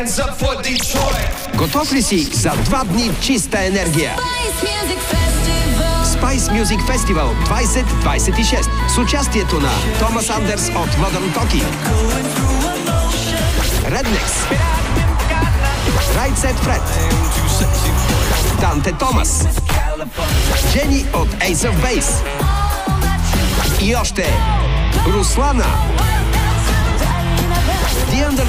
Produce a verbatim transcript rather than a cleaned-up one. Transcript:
hands up for Detroit. Готов ли си за два дни чиста енергия? Spice Music Festival двайсет двайсет и шест с участието на Томас Андерс от Modern Talking, Rednex, Right Said Fred, Данте Томас, Джени от Ace of Base и още Руслана.